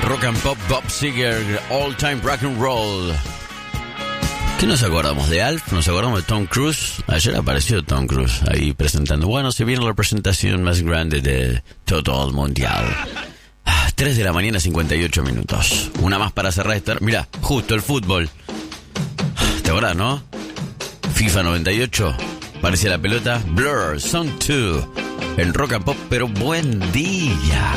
Rock and Pop, Bob Seger, All Time Rock and Roll. ¿Qué nos acordamos de Alf? ¿Nos acordamos de Tom Cruise? Ayer apareció Tom Cruise ahí presentando. Bueno, se viene la presentación más grande de todo el mundial. 3 de la mañana, 58 minutos. Una más para cerrar esta... Mirá, justo el fútbol. ¿Te acordás, no? FIFA 98. Parece la pelota. Blur, Song 2. En Rock and Pop, pero buen día.